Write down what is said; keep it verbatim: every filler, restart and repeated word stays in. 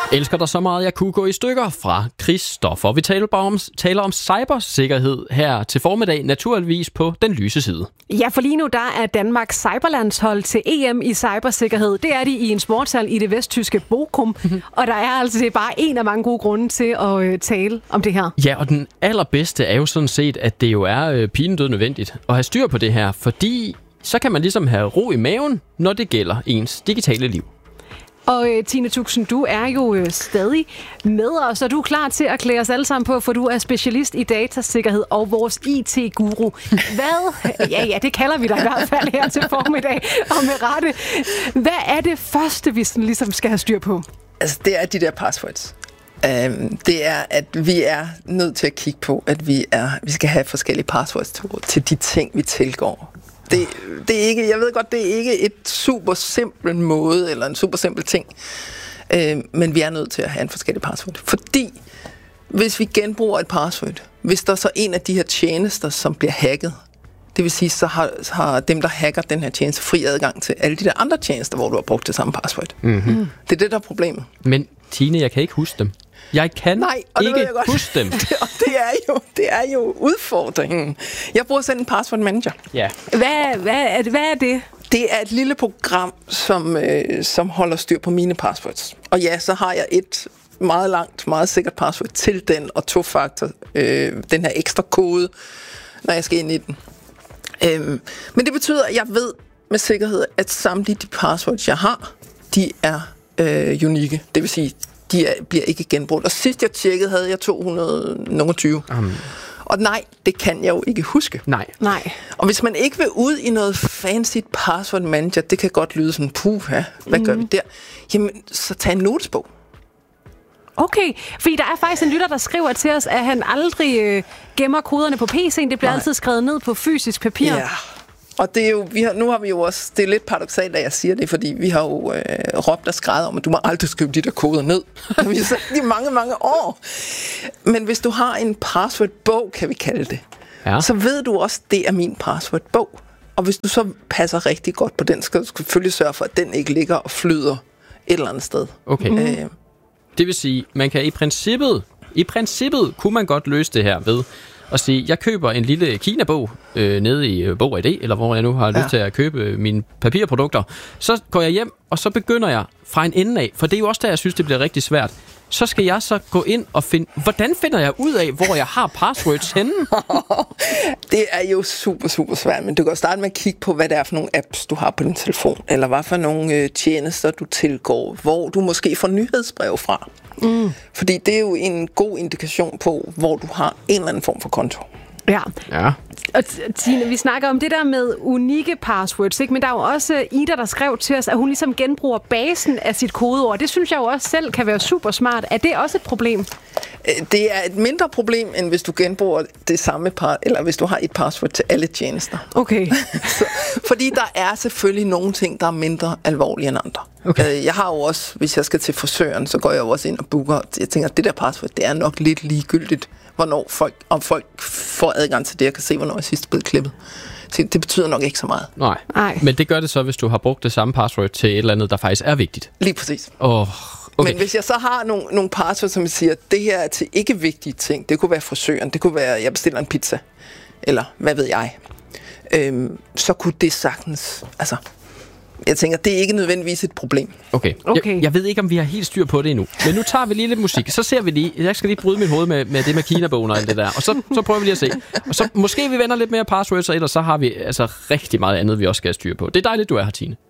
Elsker dig så meget, jeg kunne gå i stykker fra Christoffer. Vi taler, bare om, taler om cybersikkerhed her til formiddag, naturligvis på den lyse side. Ja, for lige nu der er Danmarks cyberlandshold til E M i cybersikkerhed. Det er de i en sportshal i det vesttyske Bochum. Og der er altså det er bare en af mange gode grunde til at øh, tale om det her. Ja, og den allerbedste er jo sådan set, at det jo er øh, pinedød nødvendigt at have styr på det her, fordi så kan man ligesom have ro i maven, når det gælder ens digitale liv. Og øh, Tine Tuxen, du er jo øh, stadig med os, og du er klar til at klæde os alle sammen på, for du er specialist i datasikkerhed og vores I T-guru. Hvad? Ja, ja, det kalder vi dig i hvert fald her til formiddag, og med rette. Hvad er det første, vi sådan ligesom skal have styr på? Altså, det er de der passwords. Um, det er, at vi er nødt til at kigge på, at vi, er, vi skal have forskellige passwords til, til de ting, vi tilgår. Det, det er ikke, jeg ved godt, det er ikke et super simpel måde, eller en super simpel ting, øh, men vi er nødt til at have en forskellig password. Fordi, hvis vi genbruger et password, hvis der er så en af de her tjenester, som bliver hacket, det vil sige, så har, har dem, der hacker den her tjeneste, fri adgang til alle de der andre tjenester, hvor du har brugt det samme password. Mm-hmm. Det er det, der er problemet. Men Tine, jeg kan ikke huske dem. Jeg kan Nej, og det ikke jeg godt. huske dem. Det, og det er, jo, det er jo udfordringen. Jeg bruger selv en password manager. Ja. Hvad, hvad, er det, hvad er det? Det er et lille program, som, øh, som holder styr på mine passwords. Og ja, så har jeg et meget langt, meget sikkert password til den, og to-faktor, øh, den her ekstra kode, når jeg skal ind i den. Øhm, men det betyder, at jeg ved med sikkerhed, at samtlige de passwords, jeg har, de er øh, unikke. Det vil sige, de er, bliver ikke genbrugt. Og sidst jeg tjekkede, havde jeg to hundrede og tyve. Um. Og nej, det kan jeg jo ikke huske. Nej. Nej. Og hvis man ikke vil ud i noget fancy password manager, det kan godt lyde sådan, puha, hvad mm. gør vi der? Jamen, så tag en notesbog. Okay, fordi der er faktisk en lytter, der skriver til os, at han aldrig øh, gemmer koderne på P C'en. Det bliver Nej. altid skrevet ned på fysisk papir. Ja. Og det er jo, vi har, nu har vi jo også, det er lidt paradoksalt, at jeg siger det, fordi vi har jo øh, råbt og skrevet om, at du må aldrig skrive de der koder ned. Vi har sagt det i mange, mange år. Men hvis du har en passwordbog, kan vi kalde det, ja. Så ved du også, at det er min passwordbog. Og hvis du så passer rigtig godt på den, skal du selvfølgelig sørge for, at den ikke ligger og flyder et eller andet sted. Okay. Mm. Øh. Det vil sige, man kan i princippet, i princippet kunne man godt løse det her ved og sige, jeg køber en lille Kina-bog øh, nede i øh, Bog og I D, eller hvor jeg nu har ja. lyst til at købe øh, mine papirprodukter. Så går jeg hjem, og så begynder jeg fra en ende af, for det er jo også der, jeg synes, det bliver rigtig svært. Så skal jeg så gå ind og finde, hvordan finder jeg ud af, hvor jeg har passwords henne? Det er jo super, super svært, men du kan starte med at kigge på, hvad det er for nogle apps, du har på din telefon, eller hvad for nogle øh, tjenester, du tilgår, hvor du måske får nyhedsbrev fra. Mm. Fordi det er jo en god indikation på, hvor du har en eller anden form for konto. Ja. Ja. Og Tine, vi snakker om det der med unikke passwords, ikke? Men der er jo også Ida, der skrev til os, at hun ligesom genbruger basen af sit kodeord. Det synes jeg jo også selv kan være super smart. Er det også et problem? Det er et mindre problem, end hvis du genbruger det samme par, eller hvis du har et password til alle tjenester. Okay. Så, fordi der er selvfølgelig nogle ting, der er mindre alvorlige end andre. Okay. Jeg har jo også, hvis jeg skal til frisøren, så går jeg jo også ind og booker. Jeg tænker, at det der password, det er nok lidt ligegyldigt, hvornår folk, om folk får adgang til det, og kan se, hvornår jeg sidst er blevet klippet. Så det betyder nok ikke så meget. Nej. Nej, men det gør det så, hvis du har brugt det samme password til et eller andet, der faktisk er vigtigt. Lige præcis. Åh... Oh. Okay. Men hvis jeg så har nogle, nogle passwords, som jeg siger, det her er til ikke vigtige ting, det kunne være frisøren, det kunne være, jeg bestiller en pizza, eller hvad ved jeg, øhm, så kunne det sagtens, altså, jeg tænker, det er ikke nødvendigvis et problem. Okay, okay. Jeg, jeg ved ikke, om vi har helt styr på det endnu, men nu tager vi lige lidt musik, så ser vi lige, jeg skal lige bryde mit hoved med, med det med Kina-bogen og alt det der, og så, så prøver vi lige at se. Og så måske vi vender lidt mere passwords, og ellers så har vi altså rigtig meget andet, vi også skal have styr på. Det er dejligt, du er her, Tine.